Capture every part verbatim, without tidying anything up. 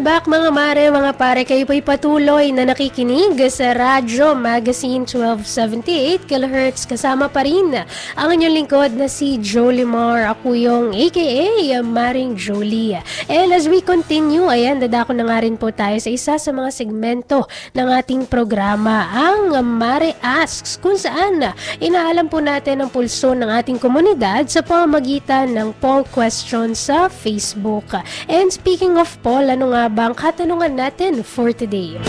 back mga mare, mga pare. Kayo po'y patuloy na nakikinig sa Radyo Magazine twelve seventy-eight kilohertz. Kasama pa rin ang inyong lingkod na si Jolie Mar. Ako yung A K A Maring Jolie. And as we continue, ayan, dadako na nga rin po tayo sa isa sa mga segmento ng ating programa, ang Mare Asks, kung saan inaalam po natin ang pulso ng ating komunidad sa pamamagitan ng poll question sa Facebook. And speaking of poll, ano nga ba ang katanungan natin for today?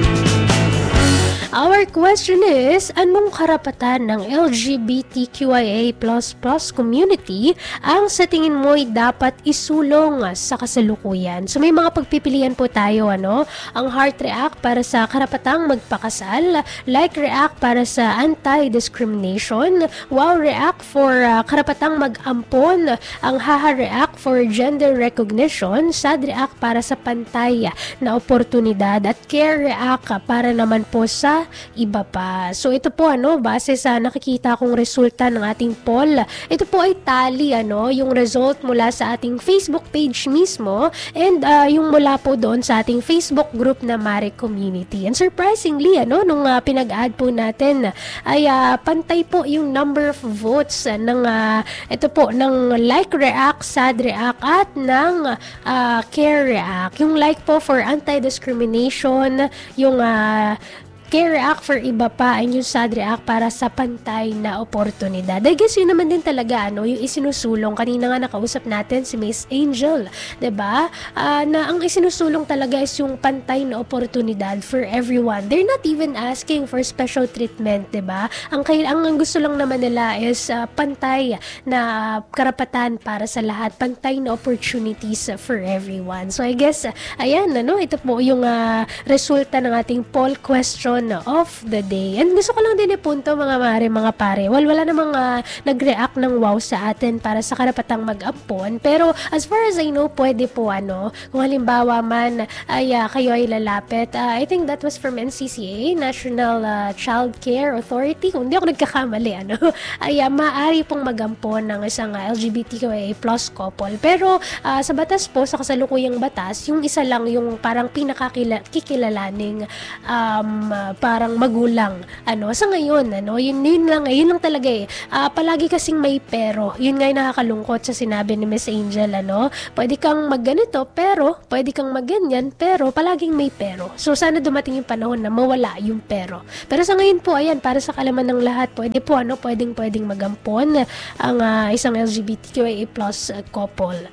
Our question is, anong karapatan ng L G B T Q I A plus plus community ang sa tingin mo'y dapat isulong sa kasalukuyan? So may mga pagpipilian po tayo, ano? Ang heart react para sa karapatang magpakasal, like react para sa anti-discrimination, wow react for uh, karapatang mag-ampon, ang haha react for gender recognition, sad react para sa pantay na oportunidad, at care react para naman po sa iba pa. So ito po, ano, base sa nakikita kong resulta ng ating poll, ito po ay tally, ano, yung result mula sa ating Facebook page mismo and uh, yung mula po doon sa ating Facebook group na Mare Community. And surprisingly, ano, nung uh, pinag-add po natin ay uh, pantay po yung number of votes uh, ng uh, ito po, ng like react, sad react at ng uh, care react. Yung like po for anti-discrimination, yung uh, care react for iba pa, and yung sad react para sa pantay na oportunidad. I guess yun naman din talaga, ano, yung isinusulong. Kanina nga nakausap natin si Miss Angel, diba? Uh, na ang isinusulong talaga is yung pantay na oportunidad for everyone. They're not even asking for special treatment, diba? Ang, ang, ang gusto lang naman nila is uh, pantay na karapatan para sa lahat, pantay na opportunities for everyone. So I guess, uh, ayan, ano, ito po yung uh, resulta ng ating poll question of the day. And gusto ko lang din ipunto, mga mare, mga pare. Well, wala namang uh, nag-react ng wow sa atin para sa karapatang mag-ampon. Pero as far as I know, pwede po, ano, kung halimbawa man ay uh, kayo ay lalapit. Uh, I think that was from N C C A, National uh, Child Care Authority. Kung hindi ako nagkakamali, ano, ay uh, maaari pong mag-ampon ng isang uh, L G B T Q I A plus couple. Pero uh, sa batas po, sa kasalukuyang batas, yung isa lang yung parang pinakakikilalaning um, uh, parang magulang, ano, sa ngayon, ano, yun, yun lang, yun lang talaga eh. Uh, palagi kasing may pero. Yun nga yung nakakalungkot sa sinabi ni Miss Angel, ano, pwede kang magganito, pero, pwede kang magganyan, pero, palaging may pero. So, sana dumating yung panahon na mawala yung pero. Pero sa ngayon po, ayan, para sa kalaman ng lahat, pwede po, ano, pwedeng, pwedeng magampon ang uh, isang L G B T Q I A plus uh, couple.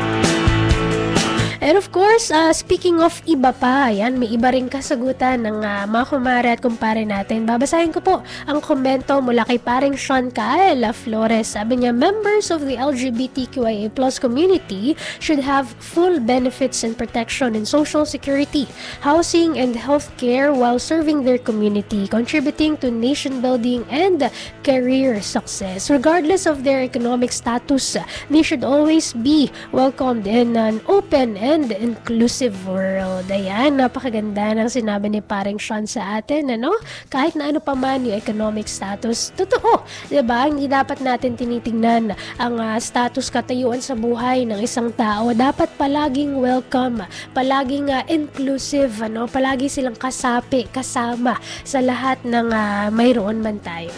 And of course, uh, speaking of iba pa, yan, may iba rin kasagutan ng uh, mga kumare at kumpare natin. Babasahin ko po ang komento mula kay paring Sean Kyle Flores. Sabi niya, members of the L G B T Q I A plus community should have full benefits and protection in social security, housing, and healthcare while serving their community, contributing to nation building and career success. Regardless of their economic status, they should always be welcomed in an open and and inclusive world. Ayan, napakaganda ng sinabi ni paring Sean sa atin, ano? Kahit na ano pa man yung economic status, totoo, diba? Hindi dapat natin tinitingnan ang uh, status katayuan sa buhay ng isang tao. Dapat palaging welcome, palaging uh, inclusive, ano? Palagi silang kasapi, kasama sa lahat ng uh, mayroon man tayo.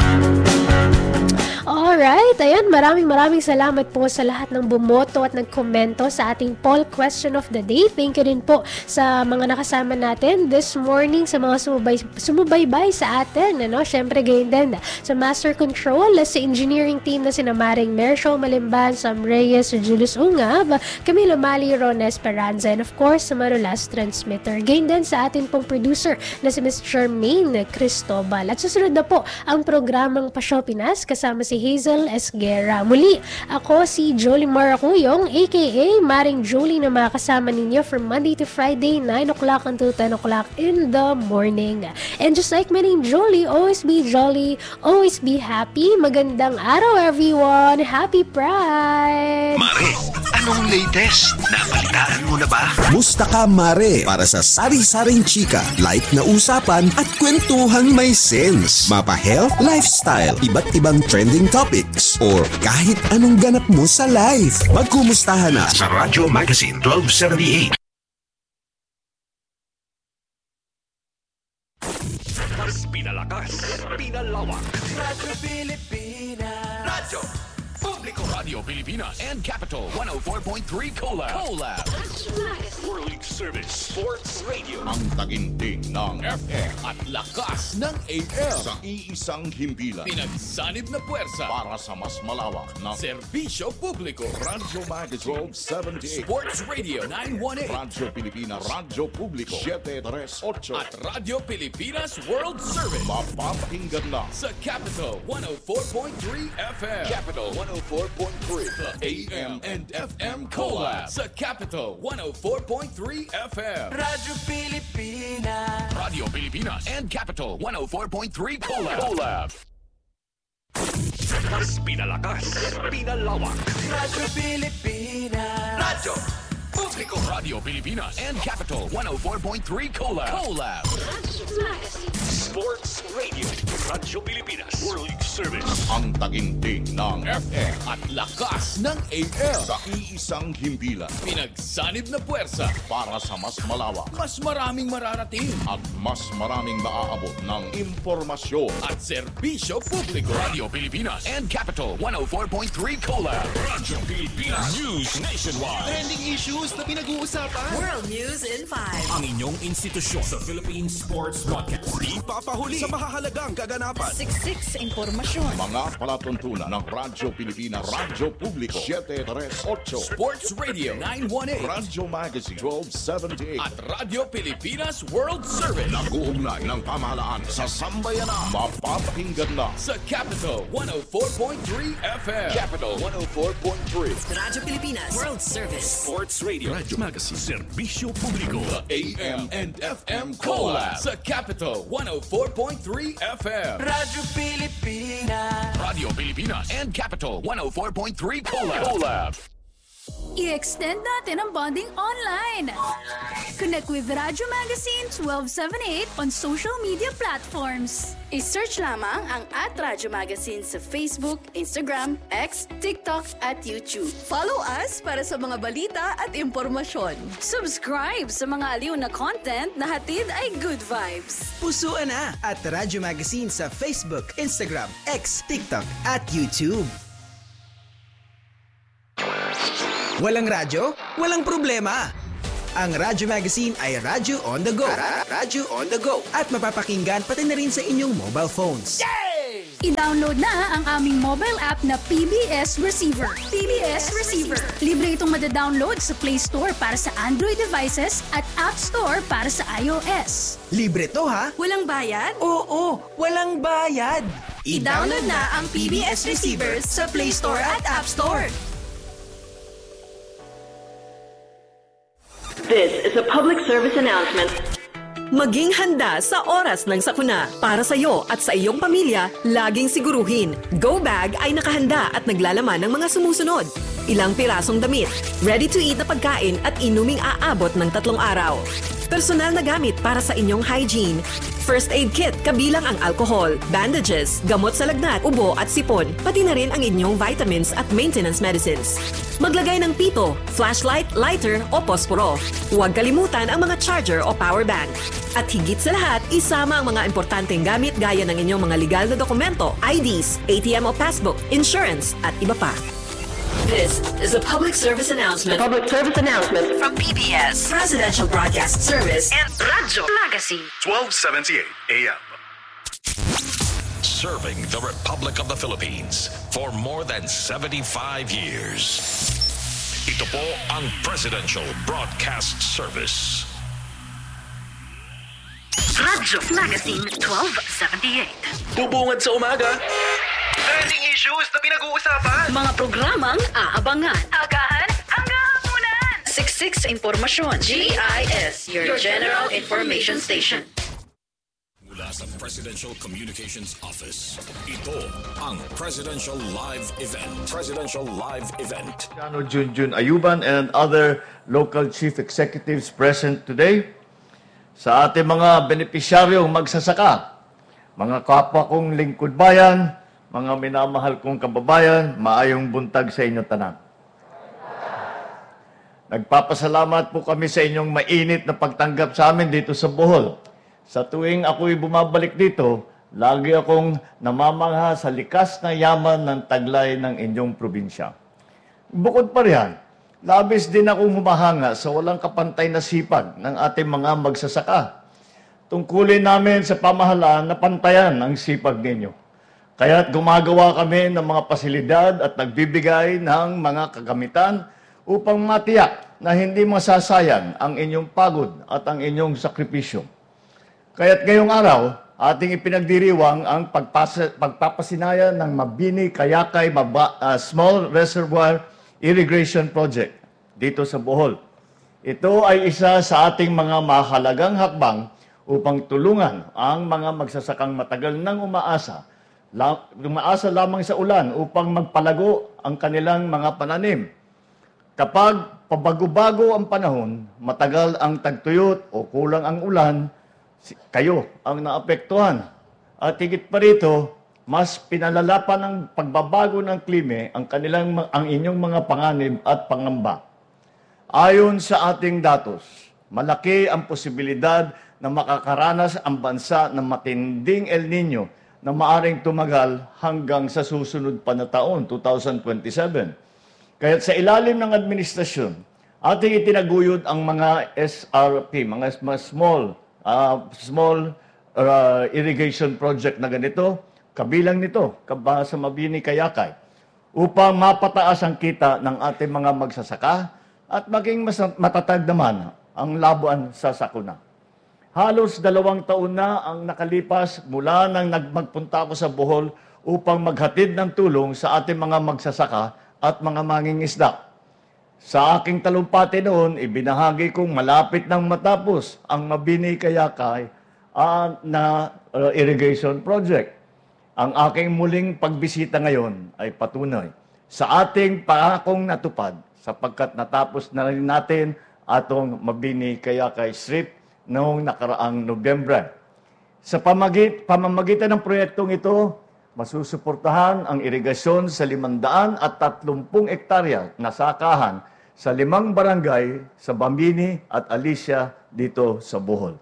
Alright, ayan, maraming maraming salamat po sa lahat ng bumoto at nagkomento sa ating poll question of the day. Thank you din po sa mga nakasama natin this morning, sa mga sumubay, sumubaybay sa atin, ano? Syempre gayon din sa Master Control, sa engineering team na sina Maring Mershaw Malimban, Sam Reyes, Julius Ungab, Camilo Mali, Ron Esperanza, and of course sa Marulas Transmitter. Gayon din sa atin pong producer na si Miss Charmaine Cristobal. At susunod na po ang programang Pasyo Pinas kasama si Hazel Esguerra. Muli, ako si Jolie Mar Acuyong, A K A Maring Jolie, na makasama ninyo from Monday to Friday, nine o'clock until ten o'clock in the morning. And just like my name, Jolie, always be jolly, always be happy. Magandang araw, everyone! Happy Pride! Mare, anong latest? Nabalitaan mo na ba? Musta ka, Mare? Para sa sari-saring chika, light na usapan at kwentuhang may sense. Mapa health, lifestyle, iba't ibang trending topics, or kahit anong ganap mo sa life. Magkumustahan na sa Radyo Magazine twelve seventy-eight. Pinalakas, pinalawak. Radyo Pilipinas. Radyo Publiko. Radio Pilipinas and Capital one oh four point three Collab. Collab. World Service Sports Radio. Ang taginting ng F M at lakas ng A M. sa iisang himpilan Pinagsanib na puwersa. para sa mas malawak na Serbisyo Publiko. Radyo Magazine twelve seventy-eight, Sports Radio nine one eight. Radyo Pilipinas, Radyo Publiko seven three eight. At Radio Pilipinas World Service. Mapapakinggan na Sa Capital one oh four point three F M. Capital one oh four point three. The A M and F M Collab. Sa Capital one oh four point three F M. Radyo Pilipinas. Radio Pilipinas and Capital one oh four point three Collab. Collab. Mas pinalakas, pinalawak. Radyo Pilipinas. Radyo Publiko. Radio Pilipinas and Capital one oh four point three Collab. Collab. Sports Radio. Radyo Pilipinas. World Service. ang taginting ng F M at lakas ng A M. sa iisang himpilan Pinagsanib na puwersa. para sa mas malawak Mas maraming mararating. at mas maraming maaabot ng impormasyon. At serbisyo publiko. Radio Pilipinas and Capital one oh four point three Collab. Radyo Pilipinas News Nationwide. Trending issues na pinag-uusapan. World News in five. Ang inyong institusyon sa Philippine Sports Podcast. Di papahuli sa mahahalagang kaganapan. Siksik sa impormasyon. Mga palatuntunan ng Radyo Pilipinas, Radyo Publiko seven three eight. Sports Radio nine one eight. Radyo Magazine twelve seventy-eight. At Radio Pilipinas World Service. Nag-uugnay ng pamahalaan sa sambayanan. Mapapakinggan na Sa Capital one oh four point three F M. Capital one oh four point three. Radyo Pilipinas World Service. Sports Radio. Radyo Magazine. Serbisyo Publiko. The A M and F M Collab. Sa Capital one oh four point three F M. Radyo Pilipinas. Radio Pilipinas and Capital one oh four point three Collab. Collab. I-extend natin ang bonding online. Connect with Radyo Magazine twelve seventy-eight on social media platforms. I-search lamang ang at Radyo Magazine sa Facebook, Instagram, X, TikTok at YouTube. Follow us para sa mga balita at impormasyon. Subscribe sa mga aliw na content na hatid ay good vibes. Pusuan na at Radyo Magazine sa Facebook, Instagram, X, TikTok at YouTube. Walang radyo? Walang problema! Ang Radyo Magazine ay radyo on the go. Ra- Radyo on the go. At mapapakinggan pati na rin sa inyong mobile phones. I-download na ang aming mobile app na P B S Receiver. P B S Receiver. Libre itong madadownload sa Play Store para sa Android devices at App Store para sa iOS. Libre to ha? Walang bayad? Oo, walang bayad! I-download na ang P B S Receiver sa Play Store at App Store. This is a public service announcement. Maging handa sa oras ng sakuna. Para sa iyo at sa iyong pamilya, laging siguruhin, Go Bag ay nakahanda at naglalaman ng mga sumusunod. Ilang pirasong damit, ready-to-eat na pagkain at inuming aabot ng tatlong araw. Personal na gamit para sa inyong hygiene. First aid kit kabilang ang alcohol, bandages, gamot sa lagnat, ubo at sipon, pati na rin ang inyong vitamins at maintenance medicines. Maglagay ng pito, flashlight, lighter o posporo. Huwag kalimutan ang mga charger o power bank. At higit sa lahat, isama ang mga importanteng gamit gaya ng inyong mga legal na dokumento, I Ds, A T M o passbook, insurance at iba pa. This is a public service announcement. Public service announcement from P B S, Presidential Broadcast Service, and Radyo Magazine. twelve seventy-eight A M. Serving the Republic of the Philippines for more than seventy-five years. Ito po ang Presidential Broadcast Service. Radyo Magazine twelve seventy-eight. Bubungad sa umaga. Trending issues na pinag-uusapan. Mga programang aabangan. Agahan hanggang hapunan. Siksik sa impormasyon. G I S, your general information station. Mula sa Presidential Communications Office, ito ang Presidential Live Event. Presidential Live Event. Ano Junjun Ayuban and other local chief executives present today. Sa ating mga benepisyaryong magsasaka, mga kapwa kong lingkod bayan, mga minamahal kong kababayan, maayong buntag sa inyo tanan. Nagpapasalamat po kami sa inyong mainit na pagtanggap sa amin dito sa Bohol. Sa tuwing ako'y bumabalik dito, Lagi akong namamangha sa likas na yaman ng taglay ng inyong probinsya. Bukod pa riyan, labis din akong humahanga sa walang kapantay na sipag ng ating mga magsasaka. Tungkulin namin sa pamahalaan na pantayan ang sipag ninyo. Kaya't gumagawa kami ng mga pasilidad at nagbibigay ng mga kagamitan upang matiyak na hindi masasayang ang inyong pagod at ang inyong sakripisyo. Kaya't ngayong araw, ating ipinagdiriwang ang pagpasa, pagpapasinaya ng Mabini Kayakay Maba, uh, Small Reservoir Irrigation Project dito sa Bohol. Ito ay isa sa ating mga mahalagang hakbang upang tulungan ang mga magsasakang matagal nang umaasa, la, umaasa lamang sa ulan upang magpalago ang kanilang mga pananim. Kapag pabago-bago ang panahon, matagal ang tagtuyot o kulang ang ulan, kayo ang naapektuhan. At higit pa rito, mas pinalalapan ng pagbabago ng klima ang kanilang ang inyong mga panganib at pangamba. Ayon sa ating datos, malaki ang posibilidad na makakaranas ang bansa ng matinding El Nino na maaring tumagal hanggang sa susunod pa na taon, two thousand twenty-seven. Kaya't sa ilalim ng administrasyon, ating itinaguyod ang mga S R P, mga small Uh, small uh, irrigation project na ganito, kabilang nito, kaba sa Mabini Kayakay, upang mapataas ang kita ng ating mga magsasaka at maging mas matatag naman ang labuan sa sakuna. Halos dalawang taon na ang nakalipas mula nang nagmagpunta ako sa Bohol upang maghatid ng tulong sa ating mga magsasaka at mga mangingisda. Sa aking talumpati noon, ibinahagi kong malapit nang matapos ang Mabini Kayakay uh, na uh, irrigation project. Ang aking muling pagbisita ngayon ay patunay sa ating pangakong natupad sapagkat natapos na rin natin atong Mabini Kayakay Strip noong nakaraang Nobyembre. Sa pamagit, pamamagitan ng proyektong ito, masusuportahan ang irigasyon sa limandaan at tatlumpung ektarya na sakahan sa limang barangay sa Bambini at Alicia dito sa Bohol.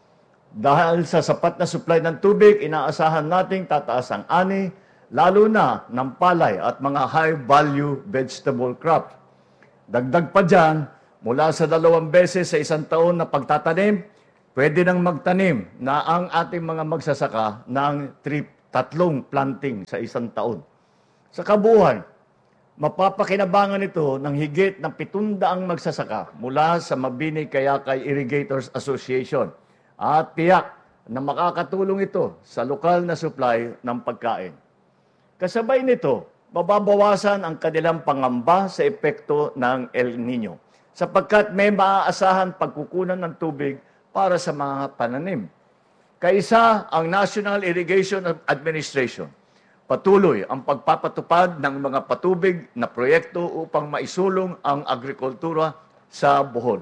Dahil sa sapat na supply ng tubig, inaasahan nating tataas ang ani, lalo na ng palay at mga high-value vegetable crops. Dagdag pa dyan, mula sa dalawang beses sa isang taon na pagtatanim, pwede nang magtanim na ang ating mga magsasaka ng trip, tatlong planting sa isang taon. Sa kabuuan, mapapakinabangan ito ng higit ng pitundaang magsasaka mula sa Mabini Kayakay Irrigators Association at tiyak na makakatulong ito sa lokal na supply ng pagkain. Kasabay nito, mababawasan ang kanilang pangamba sa epekto ng El Nino sapagkat may maaasahan pagkukunan ng tubig para sa mga pananim. Kaisa ang National Irrigation Administration. Patuloy ang pagpapatupad ng mga patubig na proyekto upang maisulong ang agrikultura sa Bohol.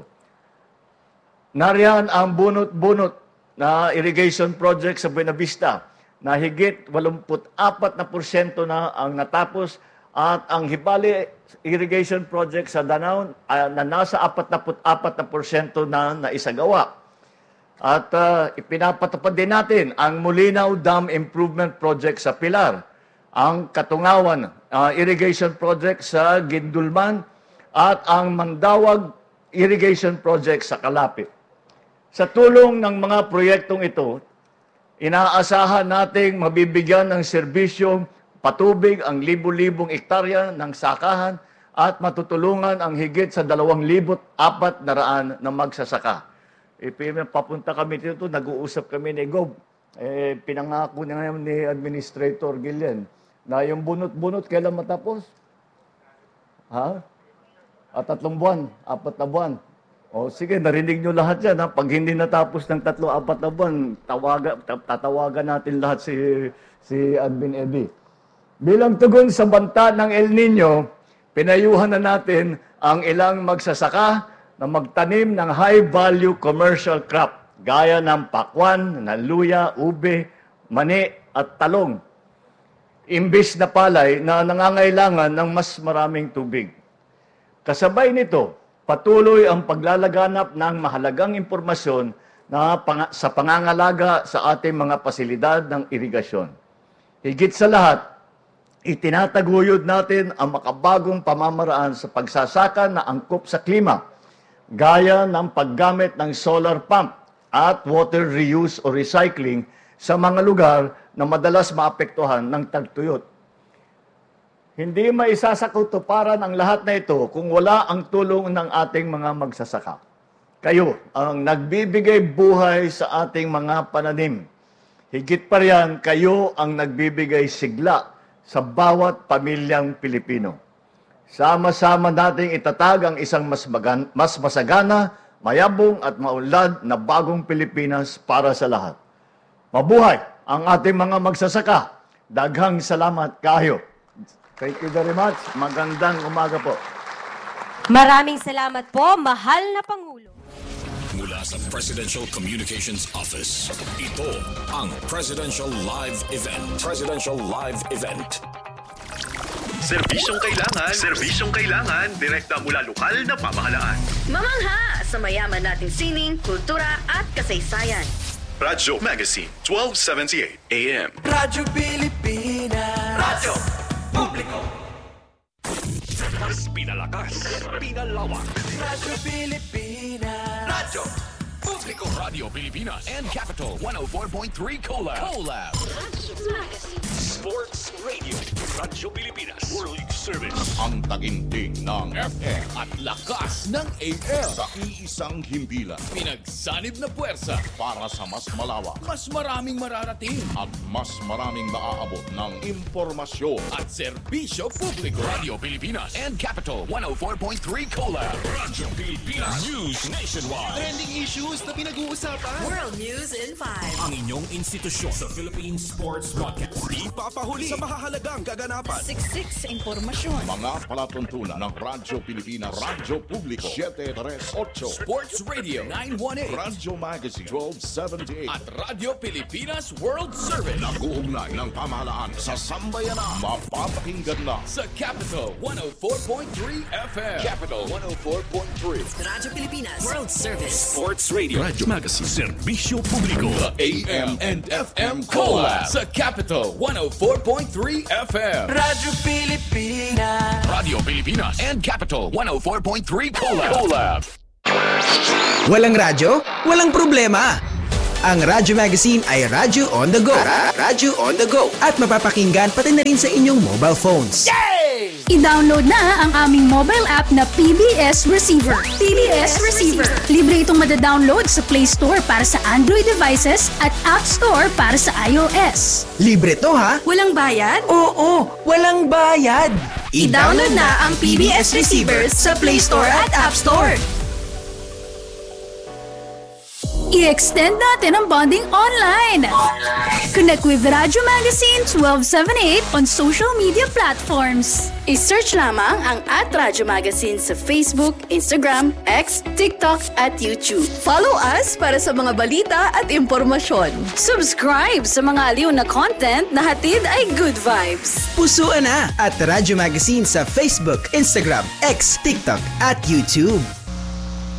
Nariyan ang bunot-bunot na irrigation project sa Buenavista na higit eighty-four na porsyento na ang natapos at ang Hibali irrigation project sa Danao uh, na nasa forty-four na porsyento na naisagawa. At uh, ipinapatupad din natin ang Mulinaw Dam Improvement Project sa Pilar, ang Katungawan uh, Irrigation Project sa Gindulman at ang Mandawag Irrigation Project sa Kalapit. Sa tulong ng mga proyektong ito, inaasahan nating mabibigyan ng serbisyong patubig ang libu-libong ektarya ng sakahan at matutulungan ang higit sa dalawang libo't apat na raan na magsasaka. E, papunta kami dito, nag-uusap kami ni Gob. Eh, pinangako niya ngayon ni Administrator Gillian na yung bunot-bunot kailan matapos? Ha? At tatlong buwan, apat na buwan. O sige, narinig nyo lahat yan. Ha? Pag hindi natapos ng tatlo, apat na buwan, tawaga, tatawagan natin lahat si, si Admin Eddie. Bilang tugon sa banta ng El Nino, pinayuhan na natin ang ilang magsasaka na magtanim ng high-value commercial crop gaya ng pakwan, ng luya, ube, mani at talong. Imbis na palay na nangangailangan ng mas maraming tubig. Kasabay nito, patuloy ang paglalaganap ng mahalagang impormasyon na pang- sa pangangalaga sa ating mga pasilidad ng irigasyon. Higit sa lahat, itinataguyod natin ang makabagong pamamaraan sa pagsasaka na angkop sa klima, gaya ng paggamit ng solar pump at water reuse o recycling sa mga lugar na madalas maapektuhan ng tagtuyot. Hindi maisasakutuparan ang lahat na ito kung wala ang tulong ng ating mga magsasaka. Kayo ang nagbibigay buhay sa ating mga pananim. Higit pa riyan, kayo ang nagbibigay sigla sa bawat pamilyang Pilipino. Sama-sama nating itatag ang isang mas, magan- mas masagana, mayabong at maunlad na bagong Pilipinas para sa lahat. Mabuhay ang ating mga magsasaka. Daghang salamat kayo. Thank you very much. Magandang umaga po. Maraming salamat po, mahal na Pangulo. Mula sa Presidential Communications Office, ito ang Presidential Live Event. Presidential Live Event. Serbisyong kailangan, serbisyong kailangan, direkta mula lokal na pamahalaan. Mamangha sa mayaman nating sining, kultura at kasaysayan. Radyo Magazine, twelve seventy-eight A M. Radyo Pilipinas. Radyo Publiko. Mas pinalakas, pinalawak. Radyo Pilipinas. Radyo Publiko. Radio Pilipinas and Capital one oh four point three Collab. Collab. Sports Radio. Radyo Pilipinas. World Service. Ang taginting ng F M at lakas ng A M. sa iisang himpilan Pinagsanib na puwersa. para sa mas malawak Mas maraming mararating. at mas maraming maaabot ng impormasyon. At serbisyo publiko. Radio Pilipinas and Capital one oh four point three Collab. Radyo Pilipinas. News Nationwide. Trending issues na pinag-uusapan. World News in five. Ang inyong institusyon sa Philippine Sports Podcast. Di papahuli sa mahahalagang kaganapan. Siksik sa impormasyon. Mga palatuntunan ng Radyo Pilipinas, Radyo Publiko, seven three eight. Sports Radio nine one eight. Radyo Magazine, twelve seventy-eight. At Radio Pilipinas World Service. Nag-uugnay ng pamahalaan sa sambayanan. Mapapakinggan na Sa Capital one oh four point three F M. Capital one oh four point three. Radyo Pilipinas World Service. Sports Radio. Radyo Magazine. Serbisyo Publiko. The A M and F M Collab. Sa Capital one oh four point three F M. Radyo Pilipinas. Radio Pilipinas and Capital one oh four point three Collab. Collab. Walang radyo? Walang problema. Ang Radyo Magazine ay Radyo on the go. Ra- Radyo on the go. At mapapakinggan pati na rin sa inyong mobile phones. I-download na ang aming mobile app na P B S Receiver. P B S Receiver. Libre itong madadownload sa Play Store para sa Android devices at App Store para sa iOS. Libre to ha? Walang bayad? Oo, walang bayad. I-download na ang P B S Receiver sa Play Store at App Store. I-extend natin ang bonding online. Connect with Radyo Magazine twelve seventy-eight on social media platforms. I-search lamang ang at Radyo Magazine sa Facebook, Instagram, X, TikTok at YouTube. Follow us para sa mga balita at impormasyon. Subscribe sa mga aliw na content na hatid ay good vibes. Pusuan na at Radyo Magazine sa Facebook, Instagram, X, TikTok at YouTube.